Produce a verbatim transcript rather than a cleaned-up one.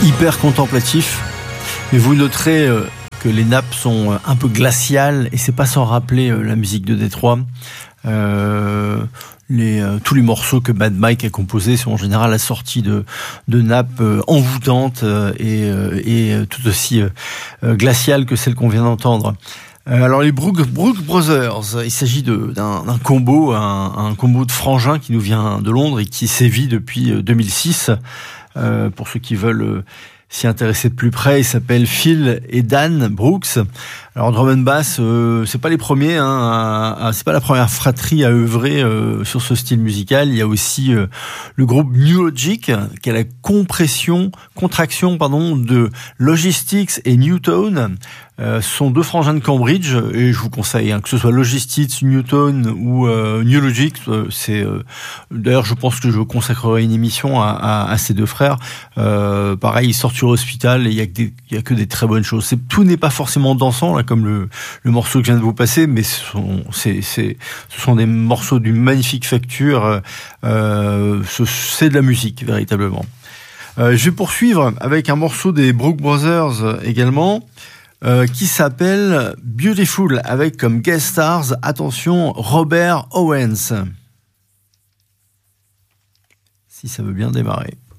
hyper contemplatif. Mais vous noterez euh, que les nappes sont un peu glaciales, et c'est pas sans rappeler euh, la musique de Détroit. Euh, les, euh, tous les morceaux que Mad Mike a composés sont en général assortis de, de nappes euh, envoûtantes euh, et, euh, et euh, tout aussi euh, glaciales que celles qu'on vient d'entendre. Euh, alors les Brook, Brook Brothers, il s'agit de, d'un, d'un combo, un, un combo de frangins qui nous vient de Londres et qui sévit depuis deux mille six. Euh, pour ceux qui veulent euh, s'y intéresser de plus près, ils s'appellent Phil et Dan Brooks. Alors drum and bass, euh, c'est pas les premiers, hein, à, à, c'est pas la première fratrie à œuvrer euh, sur ce style musical. Il y a aussi euh, le groupe New Logic, qui est la compression, contraction, pardon, de Logistics et Newton. Euh, ce sont deux frangins de Cambridge, et je vous conseille, hein, que ce soit Logistics, Newton ou euh, New Logic. Euh, c'est euh, d'ailleurs, je pense que je consacrerai une émission à, à, à ces deux frères. Euh, pareil, ils sortent sur Hospital et il y a que des, il y a que des très bonnes choses. C'est, tout n'est pas forcément dansant, là, comme le, le morceau que je viens de vous passer, mais ce sont, c'est, c'est, ce sont des morceaux d'une magnifique facture. Euh, ce, c'est de la musique, véritablement. Euh, je vais poursuivre avec un morceau des Brook Brothers également. Euh, qui s'appelle Beautiful, avec comme guest stars, attention, Robert Owens. Si ça veut bien démarrer.